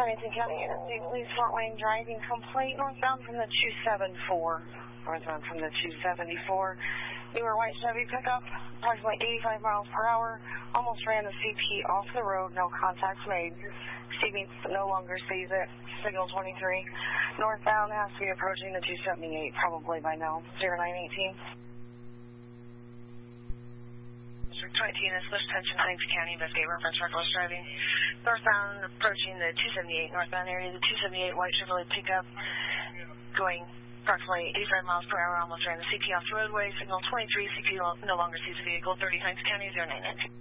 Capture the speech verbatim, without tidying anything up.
Huntington County Interstate Police, Fort Wayne, driving complaint northbound from the two seventy-four. Northbound from the two seventy-four. Newer white Chevy pickup, approximately eighty-five miles per hour, almost ran the C P off the road, no contacts made. C P no longer sees it. Signal twenty-three. Northbound has to be approaching the two seventy-eight, probably by now. zero nine eighteen. District twenty-two, this is Pension Huntington County, investigate reference reckless driving. Northbound approaching the two seventy-eight, northbound area, the two seventy-eight white Chevrolet pickup going approximately eighty-five miles per hour, almost ran the C P off the roadway. Signal twenty-three, C P no longer sees the vehicle. thirty Huntington County, zero nine nine two.